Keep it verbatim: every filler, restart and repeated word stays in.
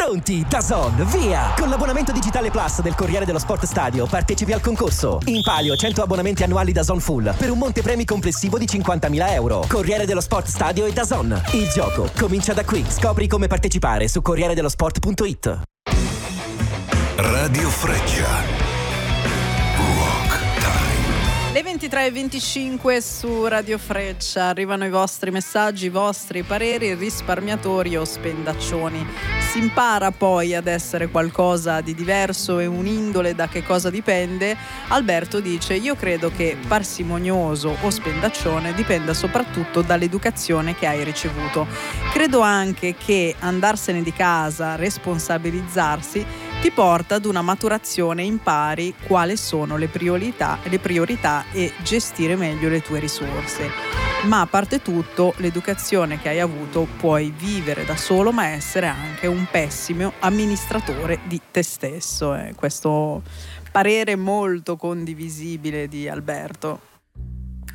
Pronti? DAZN, via! Con l'abbonamento digitale Plus del Corriere dello Sport Stadio partecipi al concorso. In palio cento abbonamenti annuali DAZN Full per un montepremi complessivo di cinquantamila euro. Corriere dello Sport Stadio e DAZN. Il gioco comincia da qui. Scopri come partecipare su corriere dello sport punto it. Radio Freccia. Le ventitré e venticinque su Radio Freccia, arrivano i vostri messaggi, i vostri pareri, risparmiatori o spendaccioni. Si impara poi ad essere qualcosa di diverso e un'indole, da che cosa dipende? Alberto dice: io credo che parsimonioso o spendaccione dipenda soprattutto dall'educazione che hai ricevuto. Credo anche che andarsene di casa, responsabilizzarsi, ti porta ad una maturazione, impari quali sono le priorità, le priorità e gestire meglio le tue risorse. Ma a parte tutto, l'educazione che hai avuto puoi vivere da solo, ma essere anche un pessimo amministratore di te stesso. Eh. Questo parere molto condivisibile di Alberto.